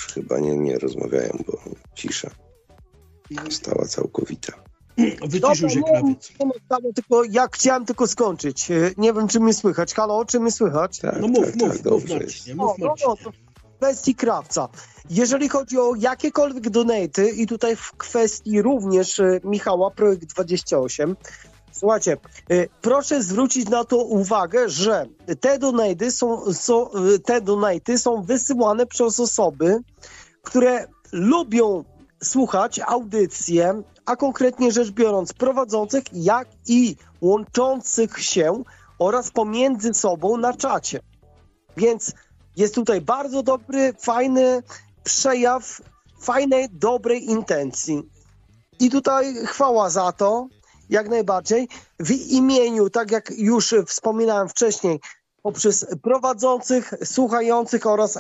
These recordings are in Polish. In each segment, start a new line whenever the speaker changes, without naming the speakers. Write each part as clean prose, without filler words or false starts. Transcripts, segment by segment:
już chyba nie rozmawiają, bo cisza stała całkowita.
Wyciszył się Krawiec.
Tylko ja chciałem tylko skończyć. Nie wiem, czy mnie słychać. Halo, czy mnie słychać?
Tak,
No mów
dobrze
Marcinie,
jest.
mów Marcinie.
To w kwestii Krawca. Jeżeli chodzi o jakiekolwiek donaty i tutaj w kwestii również Michała, Projekt 28, słuchajcie, proszę zwrócić na to uwagę, że te donaty są wysyłane przez osoby, które lubią słuchać audycje, a konkretnie rzecz biorąc prowadzących, jak i łączących się oraz pomiędzy sobą na czacie. Więc jest tutaj bardzo dobry, fajny przejaw fajnej, dobrej intencji. I tutaj chwała za to, jak najbardziej. W imieniu, tak jak już wspominałem wcześniej, poprzez prowadzących, słuchających oraz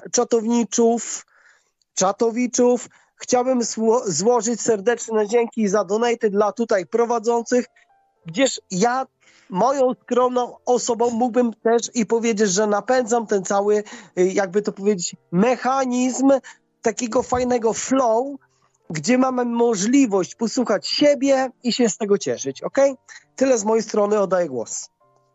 czatowiczów, chciałbym złożyć serdeczne dzięki za donaty dla tutaj prowadzących, gdzież ja moją skromną osobą mógłbym też i powiedzieć, że napędzam ten cały, jakby to powiedzieć, mechanizm takiego fajnego flow, gdzie mamy możliwość posłuchać siebie i się z tego cieszyć, ok? Tyle z mojej strony, oddaję głos.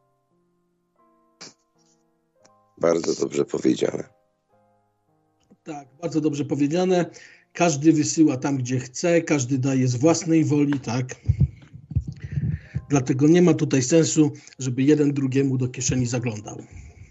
Bardzo dobrze powiedziane.
Tak, bardzo dobrze powiedziane. Każdy wysyła tam, gdzie chce, każdy daje z własnej woli, tak? Dlatego nie ma tutaj sensu, żeby jeden drugiemu do kieszeni zaglądał.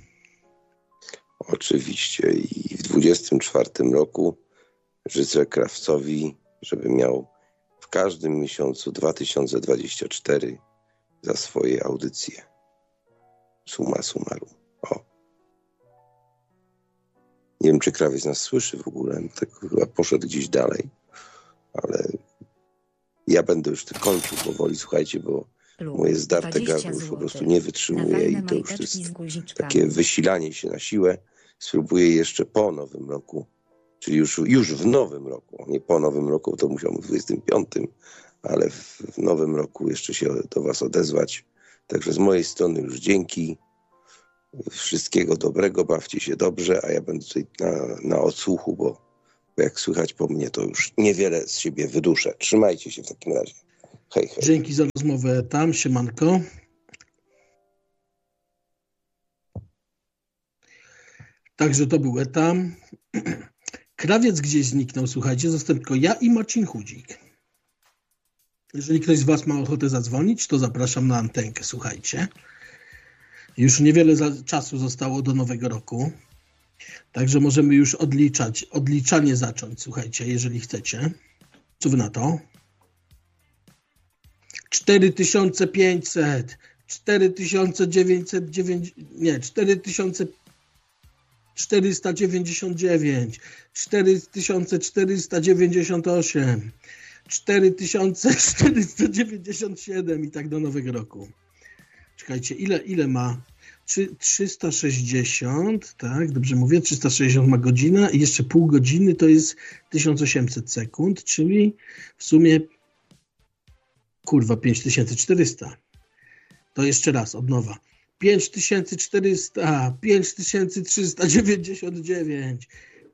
Oczywiście i w 24 roku życzę Krawcowi, żeby miał w każdym miesiącu 2024 za swoje audycje. Summa summarum. O. Nie wiem, czy Krawiec nas słyszy w ogóle, tak chyba poszedł gdzieś dalej, ale ja będę już kończył powoli, słuchajcie, bo moje zdarte gardło już po prostu nie wytrzymuje i to już jest takie wysilanie się na siłę. Spróbuję jeszcze po nowym roku, czyli już w nowym roku, nie po nowym roku, to musiał w 25, ale w nowym roku jeszcze się do was odezwać. Także z mojej strony już dzięki. Wszystkiego dobrego, bawcie się dobrze, a ja będę tutaj na odsłuchu, bo jak słychać po mnie, to już niewiele z siebie wyduszę. Trzymajcie się w takim razie. Hej, hej.
Dzięki za rozmowę tam, siemanko. Także to był Etam. Krawiec gdzieś zniknął, słuchajcie, zostałem tylko ja i Marcin Chudzik. Jeżeli ktoś z was ma ochotę zadzwonić, to zapraszam na antenkę, słuchajcie. Już niewiele czasu zostało do nowego roku, także możemy już odliczanie zacząć, słuchajcie, jeżeli chcecie. Co wy na to? 4500, 4909, nie, 4499, 4498, 4497 i tak do nowego roku. Czekajcie, ile ma? 360, tak, dobrze mówię, 360 ma godzina i jeszcze pół godziny to jest 1800 sekund, czyli w sumie 5400. To jeszcze raz, od nowa. 5400, 5399,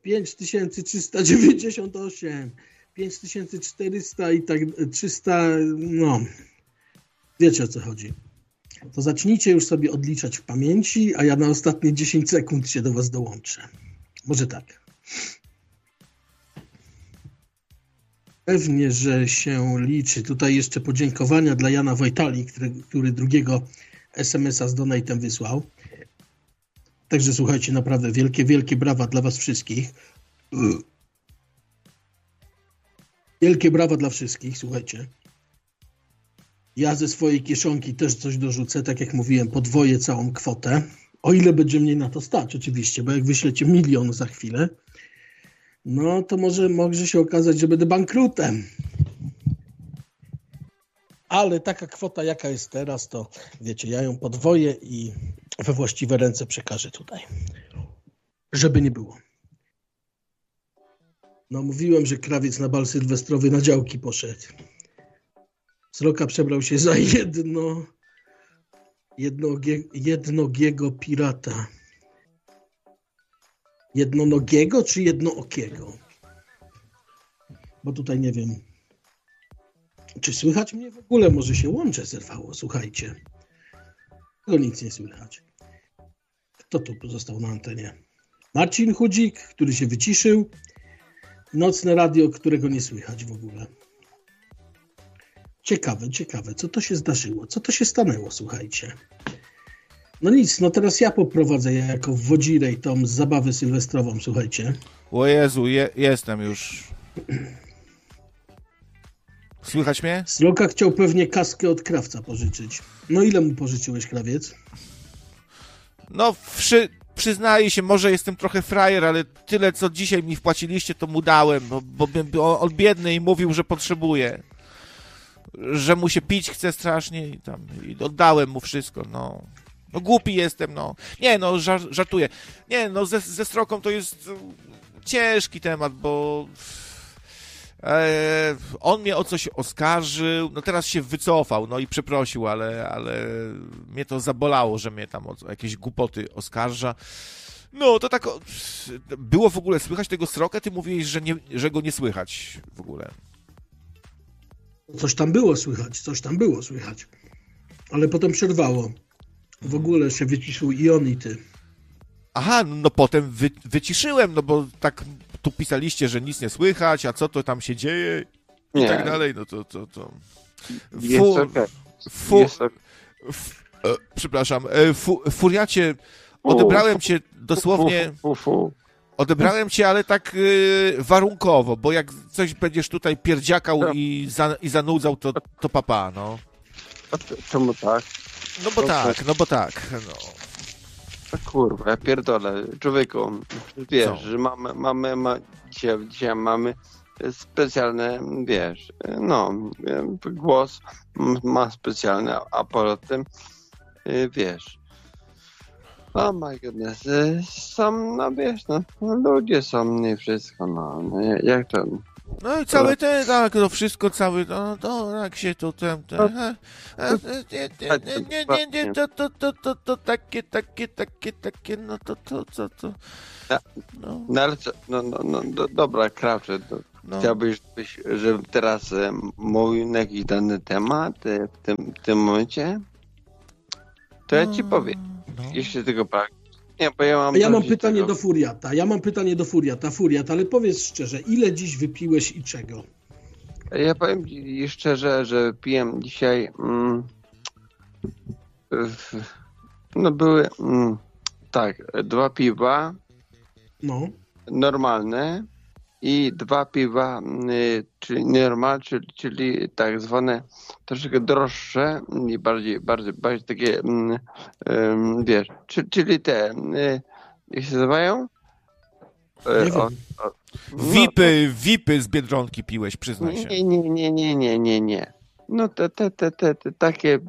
5398, 5400 i tak 300, no, wiecie o co chodzi. To zacznijcie już sobie odliczać w pamięci, a ja na ostatnie 10 sekund się do was dołączę. Może tak. Pewnie, że się liczy. Tutaj jeszcze podziękowania dla Jana Wojtali, który drugiego SMS-a z donatem wysłał. Także słuchajcie, naprawdę wielkie brawa dla was wszystkich. Wielkie brawa dla wszystkich, słuchajcie. Ja ze swojej kieszonki też coś dorzucę, tak jak mówiłem, podwoję całą kwotę. O ile będzie mnie na to stać oczywiście, bo jak wyślecie 1 000 000 za chwilę, no to może się okazać, że będę bankrutem. Ale taka kwota, jaka jest teraz, to wiecie, ja ją podwoję i we właściwe ręce przekażę tutaj. Żeby nie było. No mówiłem, że Krawiec na bal sylwestrowy na działki poszedł. Sroka przebrał się za jednogiego pirata. Jednonogiego czy jednookiego? bo tutaj nie wiem, czy słychać mnie w ogóle, może się łącze zerwało, słuchajcie. Tego nic nie słychać. Kto tu pozostał na antenie? Marcin Chudzik, który się wyciszył. Nocne radio, którego nie słychać w ogóle. Ciekawe, co to się zdarzyło, co to się stanęło, słuchajcie. No nic, no teraz ja poprowadzę jako wodzirej tą zabawę sylwestrową, słuchajcie.
O Jezu, jestem już. Słychać mnie?
Sroka chciał pewnie kaskę od krawca pożyczyć. No ile mu pożyczyłeś, krawiec?
No, przyznaję się, może jestem trochę frajer, ale tyle, co dzisiaj mi wpłaciliście, to mu dałem, bo on biedny i mówił, że potrzebuje. Że mu się pić chce strasznie i oddałem mu wszystko, no. No głupi jestem, no. Nie, no, żartuję. Nie, no, ze Sroką to jest ciężki temat, bo on mnie o coś oskarżył, no teraz się wycofał, no i przeprosił, ale mnie to zabolało, że mnie tam o jakieś głupoty oskarża. No, to tak było w ogóle słychać tego Srokę? Ty mówiłeś, że go nie słychać w ogóle.
Coś tam było słychać. Ale potem przerwało. W ogóle się wyciszył i on, i ty. Aha,
no potem wyciszyłem, no bo tak tu pisaliście, że nic nie słychać, a co to tam się dzieje i tak dalej, no to. Przepraszam, Furiacie, odebrałem cię dosłownie... Odebrałem cię, ale tak warunkowo, bo jak coś będziesz tutaj pierdziakał i zanudzał, to papa, no.
A czemu tak?
No bo tak.
Kurwa, ja pierdolę. Człowieku, wiesz, że dzisiaj mamy specjalne, wiesz, no, głos ma specjalny, a poza tym, wiesz, oh my goodness, no wiesz, no ludzie są, nie wszystko, no jak to...
No i cały tak, no wszystko, to jak się to tam, nie, to takie, no to.
No ale co, dobra, Krawcze, chciałbyś, żebym teraz mówił na jakiś dany temat w tym momencie? To ja ci powiem, jeśli tego pragniesz. Nie, bo
ja mam pytanie do Furiata. Furiat, ale powiedz szczerze, ile dziś wypiłeś i czego?
Ja powiem ci szczerze, że piłem dzisiaj były tak, 2 piwa normalne i 2 piwa, czyli normalne, czyli tak zwane troszeczkę droższe i bardziej takie, wiesz, czyli te, jak się nazywają?
Vipy z Biedronki piłeś, przyznaj się.
Nie. No te takie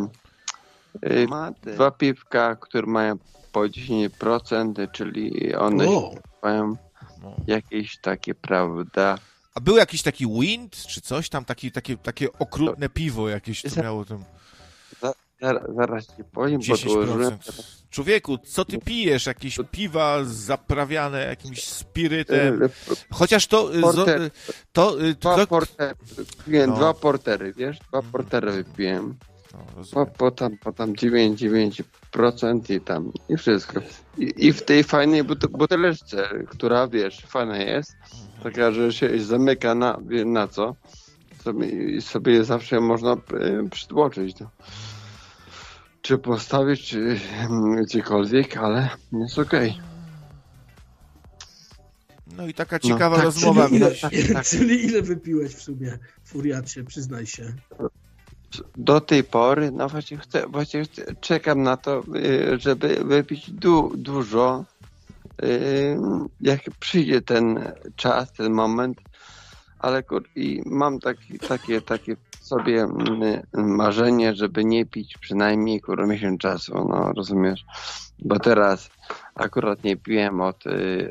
2 piwka, które mają po 10%, czyli one mają jakieś takie, prawda?
A był jakiś taki Wind, czy coś tam, takie okrutne piwo jakieś, co miało tam...
Zaraz ci powiem,
10%. Człowieku, co ty pijesz? Jakieś piwa zaprawiane jakimś spirytem? Chociaż
piłem 2 portery, wiesz? 2 portery wypiłem. Po tam 9% i tam i wszystko. I w tej fajnej buteleczce, która, wiesz, fajna jest, taka, że się zamyka na co? Sobie zawsze można przytłoczyć. No. Czy postawić, czy gdziekolwiek, ale jest okej.
No i taka ciekawa rozmowa.
Czyli ile wypiłeś w sumie, Furiacie, przyznaj się?
Do tej pory, no właśnie czekam na to, żeby wypić dużo, jak przyjdzie ten czas, ten moment, ale i mam takie sobie marzenie, żeby nie pić przynajmniej miesiąc czasu, no rozumiesz? Bo teraz akurat nie piłem od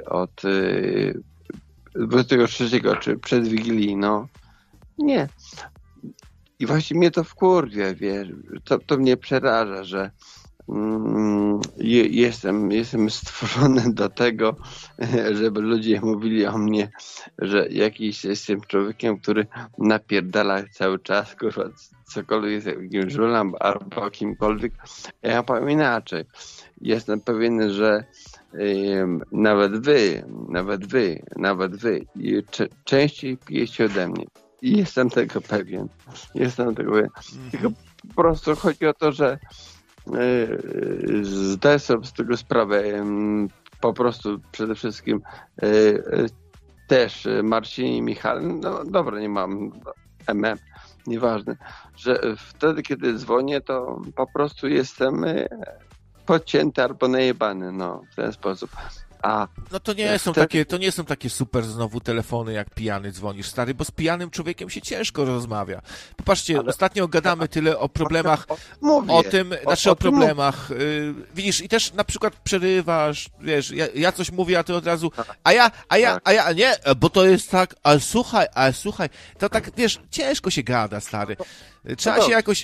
23 czy przed Wigilii, no. Nie. I właśnie mnie to wkurwia, wiesz, to mnie przeraża,
jestem stworzony do tego, żeby ludzie mówili o mnie, że jakiś jestem człowiekiem, który napierdala cały czas, kurwa, cokolwiek jest jakimś żulem albo kimkolwiek. Ja powiem inaczej. Jestem pewien, że nawet wy częściej pijecie ode mnie. I jestem tego pewien. Tylko po prostu chodzi o to, że zdaję sobie z tego sprawę. Po prostu przede wszystkim też Marcin i Michał, no dobra, nie mam nieważne, że wtedy, kiedy dzwonię, to po prostu jestem podcięty albo najebany, no, w ten sposób.
No to nie są takie super znowu telefony, jak pijany dzwonisz, stary, bo z pijanym człowiekiem się ciężko rozmawia. Popatrzcie, ostatnio gadamy tyle o problemach, o problemach, widzisz, i też na przykład przerywasz, wiesz, ja coś mówię, a ty od razu, a ja, nie, bo to jest tak, ale słuchaj, to tak, wiesz, ciężko się gada, stary. Trzeba się jakoś,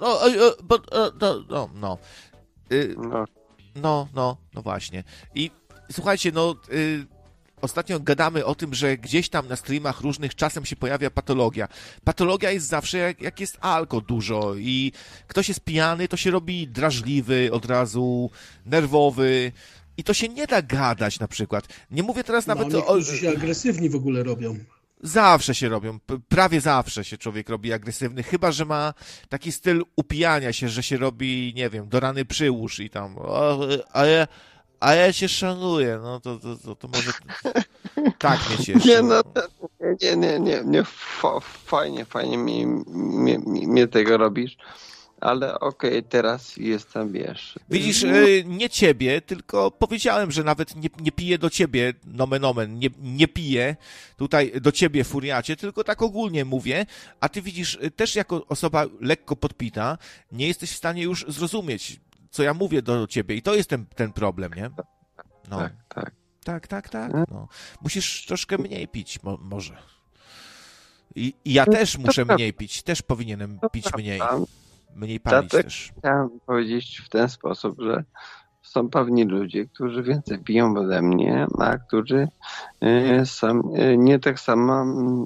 no właśnie. I słuchajcie, ostatnio gadamy o tym, że gdzieś tam na streamach różnych czasem się pojawia patologia. Patologia jest zawsze, jak jest alko dużo i ktoś jest pijany, to się robi drażliwy od razu, nerwowy i to się nie da gadać na przykład. Nie mówię teraz nawet o...
Niektórzy się agresywni w ogóle robią.
Zawsze się robią, prawie zawsze się człowiek robi agresywny, chyba że ma taki styl upijania się, że się robi, nie wiem, do rany przyłóż i tam, a ja cię szanuję, no to może tak mnie cieszy.
Nie, fajnie mnie tego robisz, ale okej, teraz jestem, wiesz.
Widzisz, nie ciebie, tylko powiedziałem, że nawet nie piję do ciebie, nomen omen, nie piję tutaj do ciebie, furiacie, tylko tak ogólnie mówię, a ty widzisz, też jako osoba lekko podpita, nie jesteś w stanie już zrozumieć, co ja mówię do ciebie i to jest ten problem, nie? No. Tak. No. Musisz troszkę mniej pić, może. I ja też muszę mniej pić, też powinienem pić mniej. Mniej palić też.
Chciałem powiedzieć w ten sposób, że są pewni ludzie, którzy więcej piją ode mnie, a którzy są nie tak samo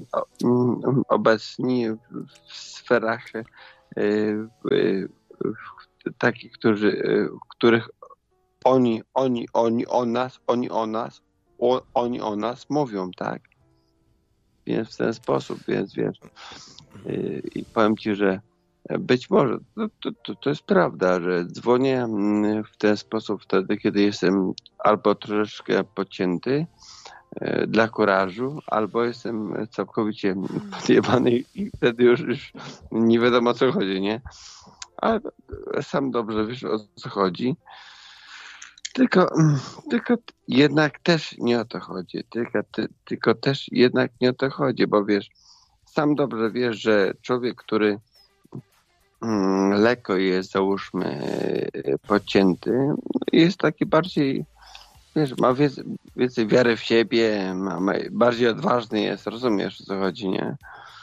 obecni w sferach takich, których oni o nas mówią, tak? Więc w ten sposób, więc wiesz. I powiem ci, że być może to jest prawda, że dzwonię w ten sposób wtedy, kiedy jestem albo troszeczkę podcięty dla kurażu, albo jestem całkowicie podjebany i wtedy już nie wiadomo o co chodzi, nie? Ale sam dobrze wiesz o co chodzi. Tylko jednak też nie o to chodzi. Tylko też jednak nie o to chodzi, bo wiesz, sam dobrze wiesz, że człowiek, który lekko jest, załóżmy, podcięty, jest taki bardziej, wiesz, ma więcej wiary w siebie, bardziej odważny jest, rozumiesz o co chodzi, nie?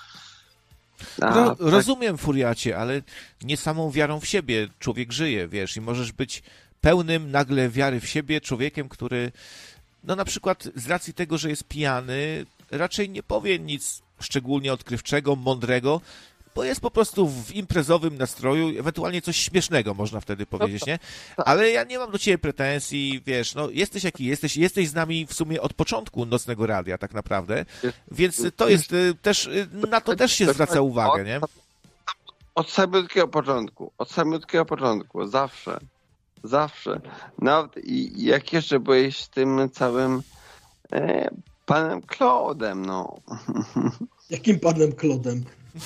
Rozumiem, furiacie, ale nie samą wiarą w siebie człowiek żyje, wiesz, i możesz być pełnym nagle wiary w siebie człowiekiem, który, no na przykład z racji tego, że jest pijany, raczej nie powie nic szczególnie odkrywczego, mądrego, bo jest po prostu w imprezowym nastroju, ewentualnie coś śmiesznego można wtedy powiedzieć, nie? Ale ja nie mam do ciebie pretensji, wiesz, no jesteś jaki jesteś z nami w sumie od początku Nocnego Radia tak naprawdę, więc to jest też, na to też się zwraca uwagę, nie?
Od samego początku, zawsze. Nawet jak jeszcze byłeś z tym całym panem Claudem, no.
Jakim panem Claudem?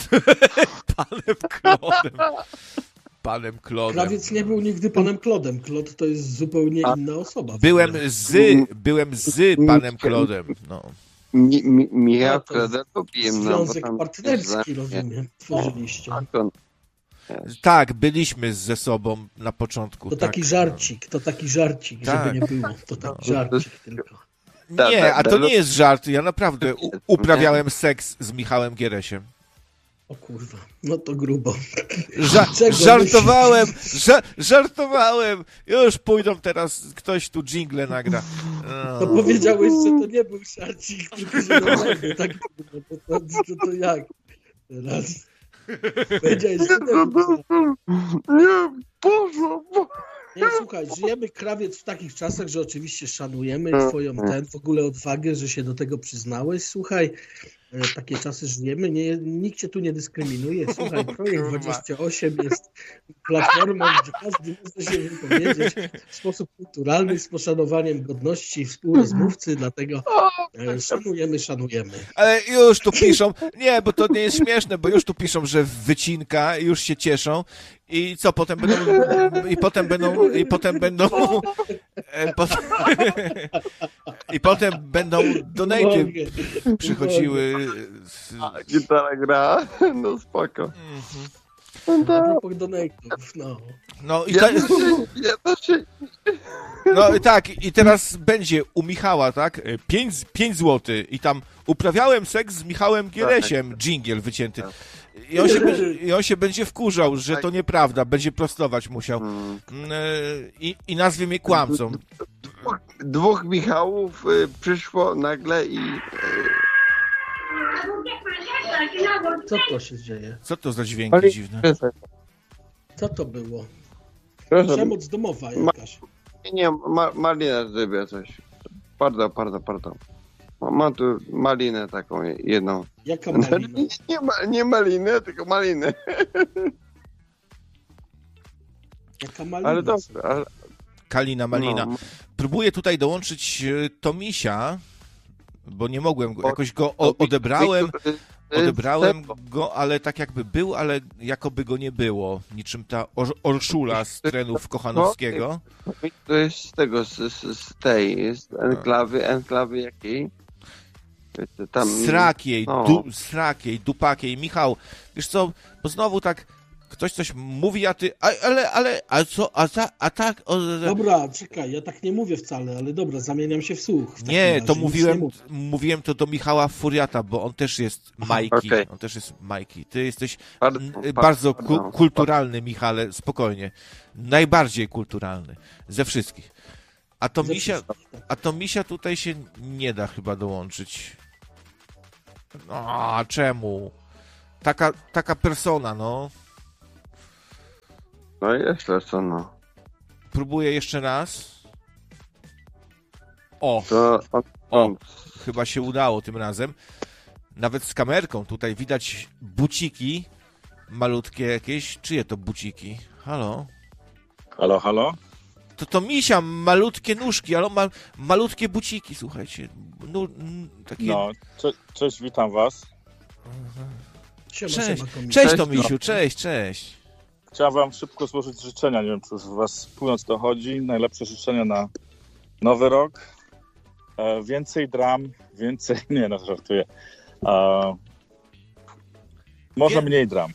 Panem Claudem.
Krawiec nie był nigdy panem Claudem. Claude to jest zupełnie inna osoba.
Byłem z panem Claudem, no.
Michał Claude lubiłem.
Związek partnerski, rozumiem, tworzyliście.
Tak, byliśmy ze sobą na początku.
To taki żarcik, tak. Żeby nie było. To taki żarcik tylko.
Nie, a to nie jest żart. Ja naprawdę uprawiałem seks z Michałem Gieresiem.
O kurwa, no to grubo.
Żartowałem. Już pójdą teraz, ktoś tu dżingle nagra.
To powiedziałeś, że to nie był szarcik, tylko że normalny, tak? To jak? Teraz. Powiedziałeś, że to
nie, Boże.
Nie, słuchaj, żyjemy, Krawiec, w takich czasach, że oczywiście szanujemy twoją w ogóle odwagę, że się do tego przyznałeś. Słuchaj, takie czasy żyjemy, nikt cię tu nie dyskryminuje. Słuchaj, Projekt 28 jest platformą, gdzie każdy może się wypowiedzieć w sposób kulturalny, z poszanowaniem godności współrozmówcy, dlatego szanujemy.
Ale już tu piszą, nie, bo to nie jest śmieszne, bo już tu piszą, że wycinka, już się cieszą i co, potem będą donaty przychodziły.
Gitara gra, no spoko.
A propos donate'ów, no.
No i tak, i teraz będzie u Michała, tak? 5 zł i tam uprawiałem seks z Michałem Gieresiem, dżingiel wycięty. I on się będzie wkurzał, że to nieprawda, będzie prostować musiał. I nazwie mnie kłamcą.
Dwóch Michałów przyszło nagle i...
Co to się dzieje?
Co to za dźwięki dziwne?
Co to było?
Proszę.
Przemoc domowa jakaś.
Nie, Malina zrobiła coś. Pardon. Mam tu malinę taką jedną.
Jaka malina?
Nie malinę, tylko malinę.
Jaka malina?
Ale dobrze, ale...
Kalina, malina. No. Próbuję tutaj dołączyć Tomisia, bo nie mogłem go, jakoś go odebrałem go, ale tak jakby był, ale jakoby go nie było. Niczym ta Orszula z trenów Kochanowskiego.
To jest z tego, z tej, z enklawy jakiej? Tam... Srakiej, dupakiej. Michał, wiesz co, bo znowu tak ktoś coś mówi, a ty, a co, a tak...
Dobra, czekaj, ja tak nie mówię wcale, ale dobra, zamieniam się w słuch.
Nie, to mówiłem to do Michała Furiata, bo on też jest Majki. Okay. On też jest Majki. Ty jesteś bardzo kulturalny, Michale, spokojnie. Najbardziej kulturalny ze wszystkich. A to Misia tutaj się nie da chyba dołączyć. No, a czemu? Taka persona, no.
No jest persona.
Próbuję jeszcze raz. O, chyba się udało tym razem. Nawet z kamerką tutaj widać buciki malutkie jakieś. Czyje to buciki? Halo?
Halo?
To Misia, malutkie nóżki, ale ma malutkie buciki, słuchajcie. Takie...
No, cześć, witam was.
Cześć Tomisiu, cześć.
Chciałem wam szybko złożyć życzenia, nie wiem, czy was północ dochodzi. Najlepsze życzenia na nowy rok. Więcej dram, nie, żartuję. Może mniej dram.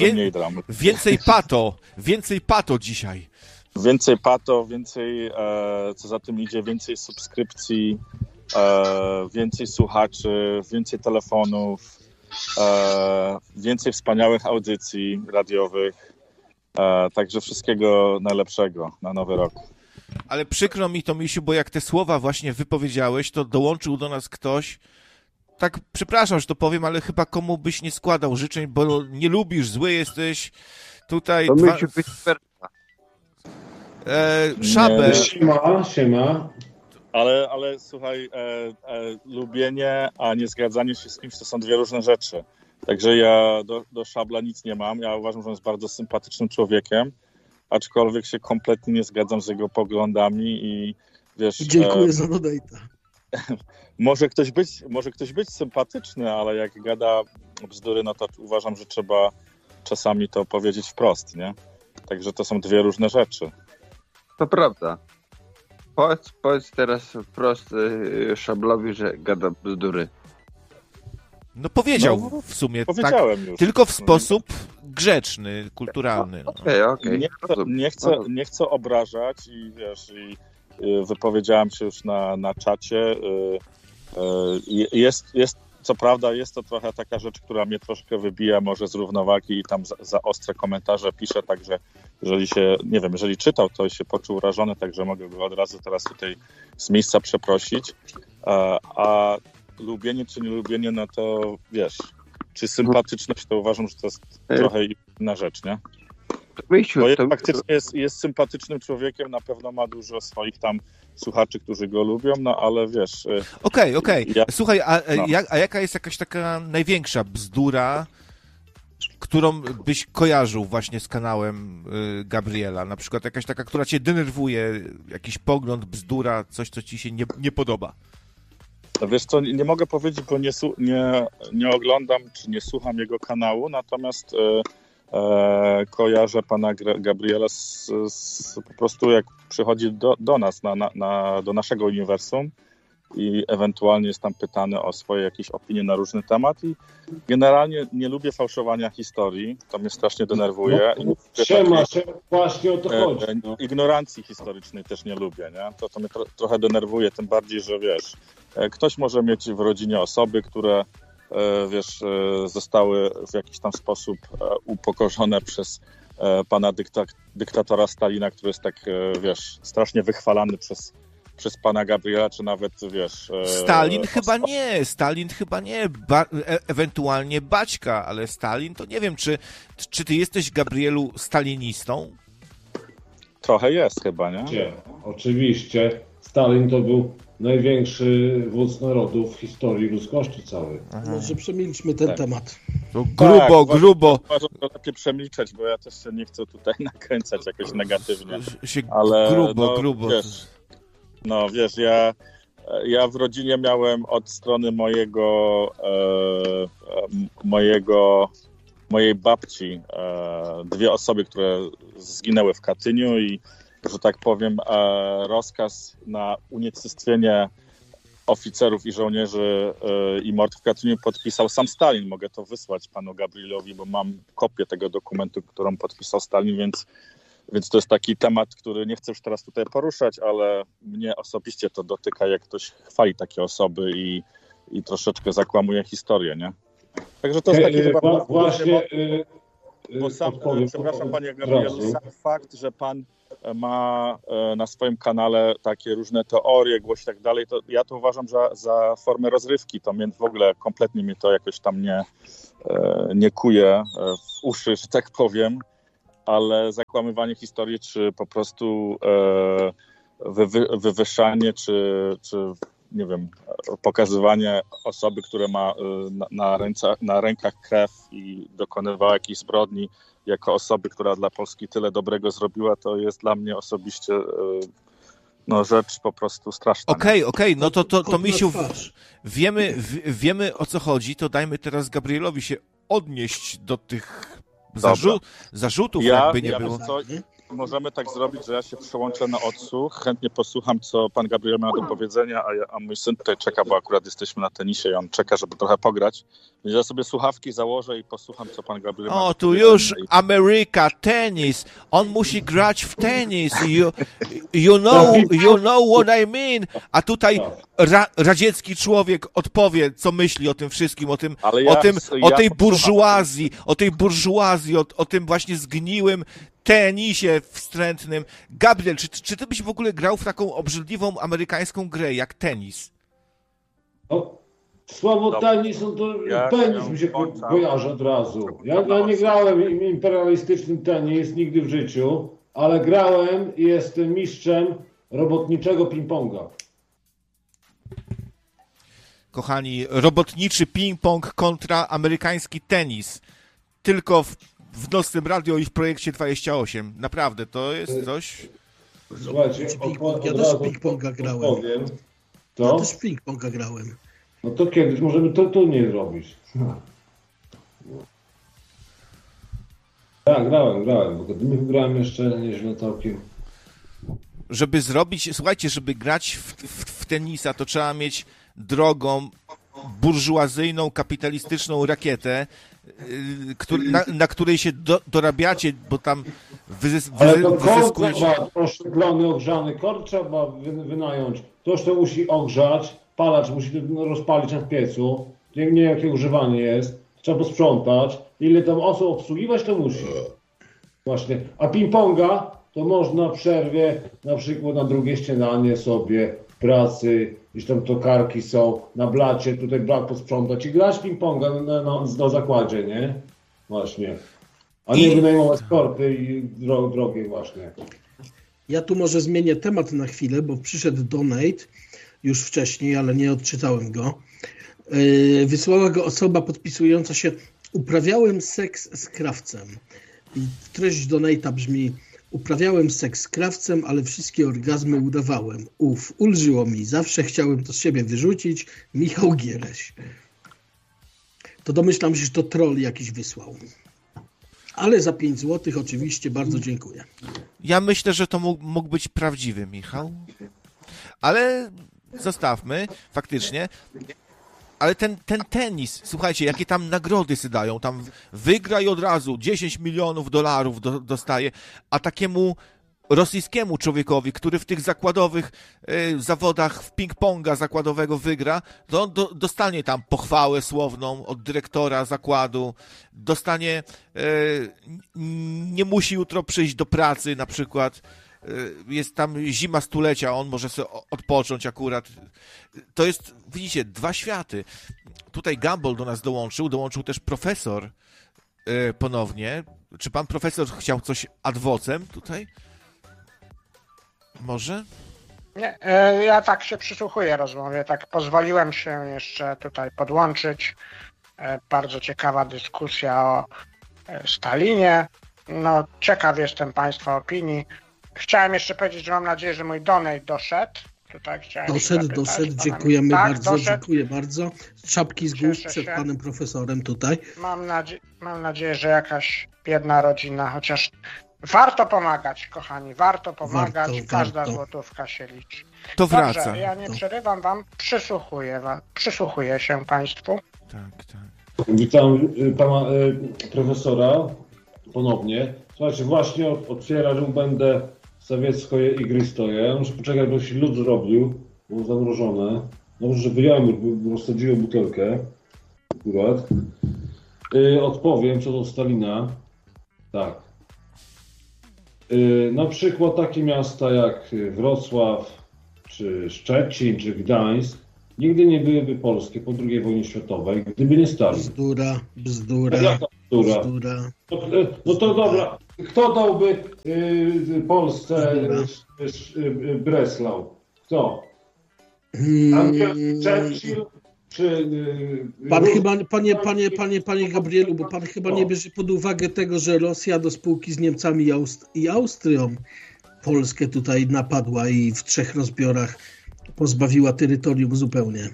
Więcej pato dzisiaj.
Więcej pato, więcej, co za tym idzie, więcej subskrypcji, więcej słuchaczy, więcej telefonów, więcej wspaniałych audycji radiowych. Także wszystkiego najlepszego na nowy rok.
Ale przykro mi to, Misiu, bo jak te słowa właśnie wypowiedziałeś, to dołączył do nas ktoś. Tak, przepraszam, że to powiem, ale chyba komu byś nie składał życzeń, bo nie lubisz, zły jesteś. Tutaj... Szabel.
Siema.
Ale słuchaj, lubienie, a nie zgadzanie się z kimś to są dwie różne rzeczy. Także ja do Szabla nic nie mam. Ja uważam, że on jest bardzo sympatycznym człowiekiem, aczkolwiek się kompletnie nie zgadzam z jego poglądami i wiesz...
Dziękuję za donate'a.
Może ktoś być sympatyczny, ale jak gada bzdury, no to uważam, że trzeba czasami to powiedzieć wprost, nie? Także to są dwie różne rzeczy.
To prawda. Powiedz teraz wprost Szablowi, że gada bzdury.
No powiedział w sumie
powiedziałem
tak,
już.
tylko w sposób grzeczny, kulturalny. No.
Okay.
Nie chcę obrażać i wiesz, wypowiedziałem się już na czacie. co prawda jest to trochę taka rzecz, która mnie troszkę wybija może z równowagi i tam za ostre komentarze piszę, także jeżeli się, nie wiem, jeżeli czytał, to się poczuł urażony, także mogę go od razu teraz tutaj z miejsca przeprosić. A lubienie czy nie lubienie, no to wiesz, czy sympatyczność, to uważam, że to jest trochę inna rzecz, nie? Bo faktycznie jest sympatycznym człowiekiem, na pewno ma dużo swoich tam słuchaczy, którzy go lubią, no ale wiesz...
Okej. Słuchaj, a jaka jest jakaś taka największa bzdura, którą byś kojarzył właśnie z kanałem Gabriela? Na przykład jakaś taka, która cię denerwuje, jakiś pogląd, bzdura, coś, co ci się nie podoba?
No wiesz co, nie mogę powiedzieć, bo nie oglądam, czy nie słucham jego kanału, natomiast... kojarzę pana Gabriela po prostu jak przychodzi do nas, do naszego uniwersum i ewentualnie jest tam pytany o swoje jakieś opinie na różny temat i generalnie nie lubię fałszowania historii, to mnie strasznie denerwuje.
Właśnie o to chodzi.
Ignorancji historycznej też nie lubię, nie? To mnie trochę denerwuje, tym bardziej, że wiesz, ktoś może mieć w rodzinie osoby, które wiesz, zostały w jakiś tam sposób upokorzone przez pana dyktatora Stalina, który jest tak, wiesz, strasznie wychwalany przez pana Gabriela, czy nawet, wiesz...
Stalin chyba nie, ewentualnie Baćka, ale Stalin to nie wiem, czy ty jesteś, Gabrielu, stalinistą?
Trochę jest chyba, nie?
Oczywiście. Stalin to był największy wódz narodu w historii ludzkości całej.
Może przemilczmy ten temat.
To grubo.
Uważam, że lepiej przemilczeć, bo ja też się nie chcę tutaj nakręcać jakoś negatywnie.
Ale grubo.
Wiesz, ja w rodzinie miałem od strony mojej babci dwie osoby, które zginęły w Katyniu i że tak powiem, rozkaz na unicestwienie oficerów i żołnierzy i mord w Katyniu podpisał sam Stalin. Mogę to wysłać panu Gabrielowi, bo mam kopię tego dokumentu, którą podpisał Stalin, więc to jest taki temat, który nie chcę już teraz tutaj poruszać, ale mnie osobiście to dotyka, jak ktoś chwali takie osoby i troszeczkę zakłamuje historię, nie? Także to jest taki chyba...
Właśnie...
Bo przepraszam panie Gabrielu, sam fakt, że pan ma na swoim kanale takie różne teorie, głosi i tak dalej, to ja to uważam za formę rozrywki, to mnie w ogóle kompletnie mnie to jakoś tam nie kuje w uszy, że tak powiem, ale zakłamywanie historii, czy po prostu wywyższanie, czy nie wiem, pokazywanie osoby, która ma na rękach krew i dokonywała jakiejś zbrodni, jako osoby, która dla Polski tyle dobrego zrobiła, to jest dla mnie osobiście rzecz po prostu straszna.
Okej, no to Misiu, wiemy o co chodzi, to dajmy teraz Gabrielowi się odnieść do tych zarzutów, jakby nie było.
Możemy tak zrobić, że ja się przełączę na odsłuch, chętnie posłucham, co pan Gabriel ma do powiedzenia, a mój syn tutaj czeka, bo akurat jesteśmy na tenisie i on czeka, żeby trochę pograć. Więc ja sobie słuchawki założę i posłucham, co pan Gabriel ma do powiedzenia.
Już Ameryka, tenis, on musi grać w tenis, you know what I mean, a tutaj radziecki człowiek odpowie, co myśli o tym wszystkim, o tej burżuazji, o tym właśnie zgniłym tenisie wstrętnym. Gabriel, czy ty byś w ogóle grał w taką obrzydliwą amerykańską grę jak tenis?
Słowo tenis, to tenis mi się kojarzy od razu. Ja nie grałem imperialistycznym tenis nigdy w życiu, ale grałem i jestem mistrzem robotniczego ping-ponga.
Kochani, robotniczy ping-pong kontra amerykański tenis. Tylko w Nocnym Radio i w Projekcie 28. Naprawdę, to jest coś...
Słuchajcie,
ja też w ping-ponga grałem. Ja też w ping-ponga grałem.
No to kiedyś możemy to nie zrobić. Tak, grałem, bo grałem jeszcze nieźle całkiem.
Żeby żeby grać w tenisa, to trzeba mieć drogą, burżuazyjną, kapitalistyczną rakietę, na której się dorabiacie, bo tam
ale to kort trzeba, oświetlony, ogrzany kort trzeba wynająć. Ktoś to musi ogrzać, palacz musi rozpalić na piecu nie wiem jakie używanie jest, trzeba posprzątać, ile tam osób obsługiwać, to musi. Właśnie. A ping-ponga to można w przerwie, na przykład na drugie śniadanie sobie pracy, gdzieś tam tokarki są, na blacie, tutaj blat posprzątać i grać ping-ponga na zakładzie, nie? Właśnie. A nie wynajmować korty i drogie właśnie.
Ja tu może zmienię temat na chwilę, bo przyszedł donate już wcześniej, ale nie odczytałem go. Wysłała go osoba podpisująca się: uprawiałem seks z krawcem. I treść donate'a brzmi: uprawiałem seks z krawcem, ale wszystkie orgazmy udawałem. Ulżyło mi. Zawsze chciałem to z siebie wyrzucić. Michał Giereś. To domyślam się, że to troll jakiś wysłał. Ale za 5 zł oczywiście bardzo dziękuję.
Ja myślę, że to mógł być prawdziwy Michał. Ale zostawmy, faktycznie. Ale ten tenis, słuchajcie, jakie tam nagrody sy dają, tam wygra i od razu 10 milionów dolarów dostaje, a takiemu rosyjskiemu człowiekowi, który w tych zakładowych zawodach w ping-ponga zakładowego wygra, to on dostanie tam pochwałę słowną od dyrektora zakładu, dostanie, nie musi jutro przyjść do pracy na przykład, jest tam zima stulecia, on może sobie odpocząć akurat. To jest, widzicie, 2 światy. Tutaj Gumball do nas dołączył też profesor ponownie. Czy pan profesor chciał coś ad vocem tutaj? Może?
Nie, ja tak się przysłuchuję rozmowie, tak pozwoliłem się jeszcze tutaj podłączyć. Bardzo ciekawa dyskusja o Stalinie. No, ciekaw jestem państwa opinii. Chciałem jeszcze powiedzieć, że mam nadzieję, że mój donate doszedł. Tutaj
doszedł, dziękujemy bardzo, doszedł. Dziękuję bardzo. Czapki z głów przed panem profesorem tutaj.
Mam nadzieję, że jakaś biedna rodzina, chociaż warto pomagać, kochani, warto pomagać, każda złotówka się liczy.
To wraca.
Dobrze, ja nie przerywam wam, przysłuchuję się państwu.
Tak.
Witam pana profesora ponownie. Słuchajcie, właśnie otwierać będę sowieckie igrystoje. Muszę poczekać, bo się lód zrobił, było zamrożone. Dobrze, że wyjąłem, rozsadziłem butelkę akurat. Odpowiem co do Stalina. Tak. Na przykład takie miasta jak Wrocław, czy Szczecin, czy Gdańsk nigdy nie byłyby polskie po II wojnie światowej, gdyby nie Stalin.
Bzdura.
Jaka bzdura? No to dobra. Kto dałby Polsce Breslau? Kto? Churchill? Czy,
pan chyba, panie Gabrielu, bo pan chyba nie bierze pod uwagę tego, że Rosja do spółki z Niemcami i Austrią Polskę tutaj napadła i w 3 rozbiorach pozbawiła terytorium zupełnie.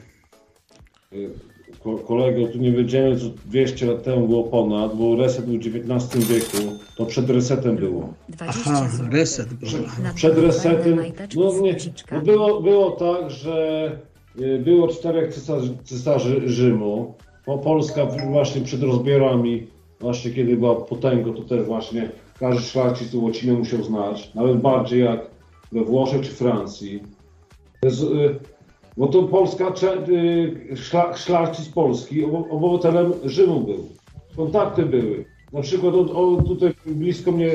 Kolego, tu nie wiedziemy, co 200 lat temu było ponad, bo reset był w XIX wieku, to przed resetem było.
Aha, reset był.
Przed resetem, było tak, że było 4 cesarzy Rzymu, Polska właśnie przed rozbiorami, właśnie kiedy była potęgą, to też właśnie każdy szlachcic łacinę musiał znać, nawet bardziej jak we Włoszech czy Francji. Bo to Polska, szlachcic Polski obywatelem Rzymu był. Kontakty były. Na przykład tutaj blisko mnie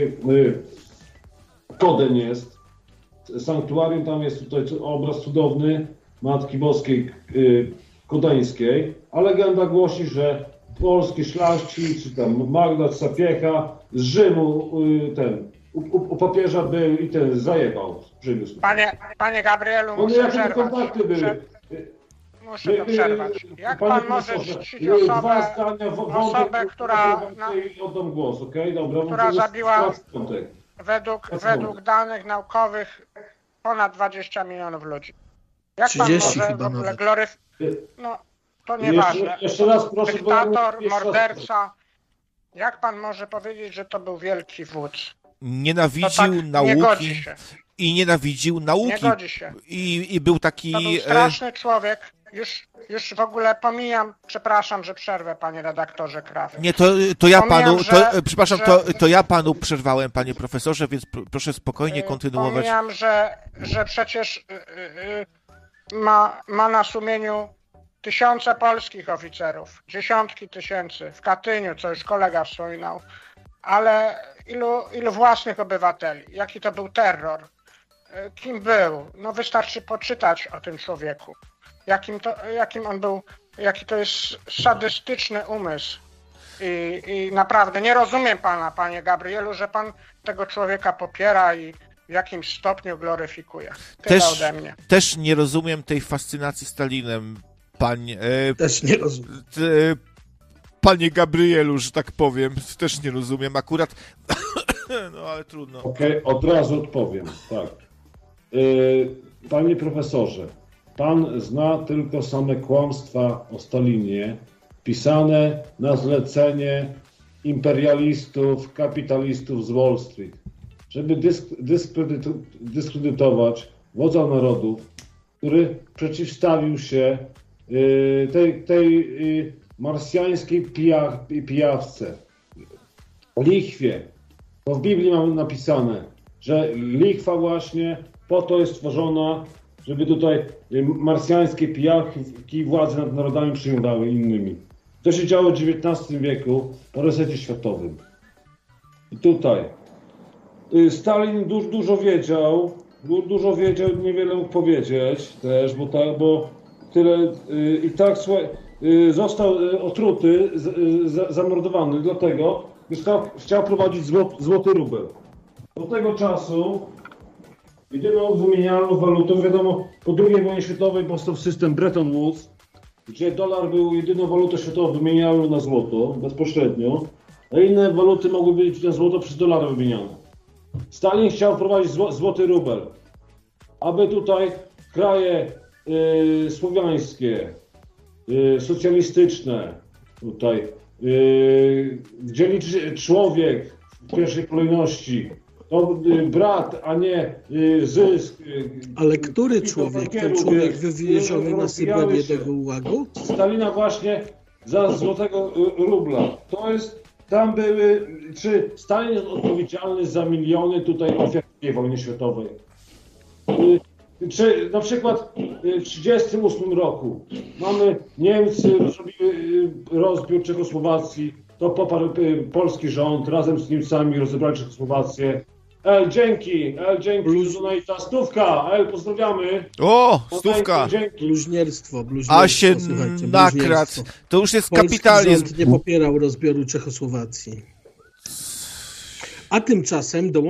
Koden jest. Sanktuarium, tam jest tutaj obraz cudowny Matki Boskiej Kodeńskiej, a legenda głosi, że polski szlachcic, czy tam Magda Sapiecha z Rzymu u papieża był i ten zajebał, przywiózł.
Panie Gabrielu, muszę przerwać. Muszę to przerwać. Jak pan może czcić osobę, która
oddam głos, okej? Dobra,
która zabiła według danych naukowych ponad 20 milionów ludzi? Jak pan może w ogóle no, to nieważne.
Jeszcze raz proszę.
Dyktator, morderca. Jak pan może powiedzieć, że to był wielki wódz?
Nienawidził nauki i nienawidził nauki.
Nie godzi się.
I był taki...
To był straszny człowiek. Już w ogóle pomijam, przepraszam, że przerwę, panie redaktorze Krawy.
Nie, to ja panu, przepraszam, to ja panu przerwałem, panie profesorze, więc proszę spokojnie kontynuować.
Pomijam, że przecież ma na sumieniu tysiące polskich oficerów, dziesiątki tysięcy w Katyniu, co już kolega wspominał, ale ilu własnych obywateli, jaki to był terror, kim był, no wystarczy poczytać o tym człowieku, jakim on był, jaki to jest sadystyczny umysł. I naprawdę nie rozumiem pana, panie Gabrielu, że pan tego człowieka popiera i w jakimś stopniu gloryfikuje. Tyle ode mnie.
Też nie rozumiem tej fascynacji Stalinem, panie.
Też nie rozumiem.
Panie Gabrielu, że tak powiem, też nie rozumiem. Akurat, no ale trudno.
Okej, od razu odpowiem, tak. Panie profesorze, pan zna tylko same kłamstwa o Stalinie, pisane na zlecenie imperialistów, kapitalistów z Wall Street, żeby dyskredytować wodza narodów, który przeciwstawił się tej marsjańskiej pijawce, lichwie. Bo w Biblii mamy napisane, że lichwa właśnie po to jest stworzona, żeby tutaj marsjańskie pijawki władzę nad narodami przyjmowały innymi. To się działo w XIX wieku po resecie światowym. I tutaj Stalin dużo wiedział, niewiele mógł powiedzieć też, bo tyle i tak został otruty, zamordowany dlatego, że chciał prowadzić złoty rubel. Do tego czasu jedyną wymienialną walutą, wiadomo, po II wojnie światowej powstał system Bretton Woods, gdzie dolar był jedyną walutą światową wymienialną na złoto bezpośrednio, a inne waluty mogły być na złoto przez dolary wymieniane. Stalin chciał wprowadzić złoty rubel, aby tutaj kraje słowiańskie, socjalistyczne, tutaj, gdzie liczy człowiek w pierwszej kolejności, to brat, a nie zysk.
Ale który człowiek? Ten człowiek wywieziony na Syberię do Gułagu?
Stalina właśnie za złotego rubla. To jest, tam były, czy Stalin jest odpowiedzialny za miliony tutaj ofiar wojny światowej? Czy na przykład w 1938 roku mamy Niemcy zrobiły rozbiór Czechosłowacji, to poparł polski rząd, razem z Niemcami rozebrali Czechosłowację. Dzięki, ta stówka, pozdrawiamy.
O, stówka.
Bluźnierstwo,
a się nakradł. To już jest kapitalizm.
Polski rząd nie popierał rozbioru Czechosłowacji. A tymczasem dołączył